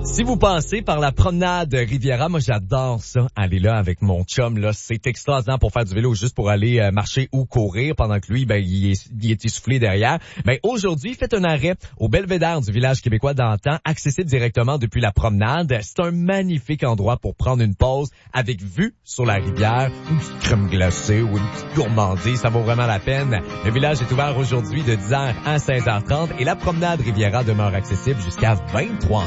Si vous passez par la promenade Riviera, moi j'adore ça, aller là avec mon chum, là, c'est extraordinaire pour faire du vélo, juste pour aller marcher ou courir, pendant que lui, il est essoufflé derrière. Aujourd'hui, faites un arrêt au belvédère du village québécois d'antan, accessible directement depuis la promenade. C'est un magnifique endroit pour prendre une pause avec vue sur la rivière, une petite crème glacée ou une petite gourmandise, ça vaut vraiment la peine. Le village est ouvert aujourd'hui de 10h à 16h30 et la promenade Riviera demeure accessible jusqu'à 23h.